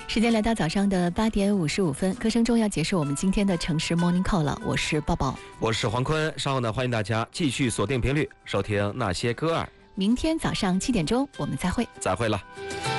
时间来到早上的8点55分，歌声中要结束我们今天的城市 Morning Call 了。我是抱抱， 我是黄坤。稍后呢，欢迎大家继续锁定频率收听那些歌儿。 明天早上7点钟我们再会。 再会了。